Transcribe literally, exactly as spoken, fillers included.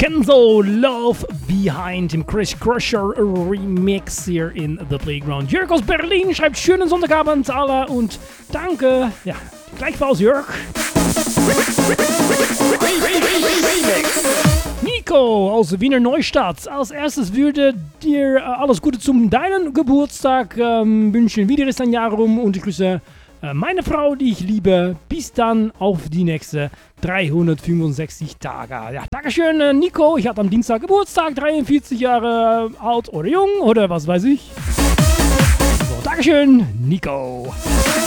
Kenzo, Love Behind im Chris Crusher Remix hier in The Playground. Jörg aus Berlin schreibt schönen Sonntagabend alle und danke. Ja, gleichfalls Jörg. Nico aus Wiener Neustadt. Als erstes würde dir äh, alles Gute zum deinen Geburtstag ähm, wünschen. Wieder ist ein Jahr rum und ich grüße äh, meine Frau, die ich liebe. Bis dann auf die nächste dreihundertfünfundsechzig Tage. Ja, Dankeschön, äh, Nico. Ich hatte am Dienstag Geburtstag, dreiundvierzig Jahre alt oder jung oder was weiß ich. So, Dankeschön, Nico.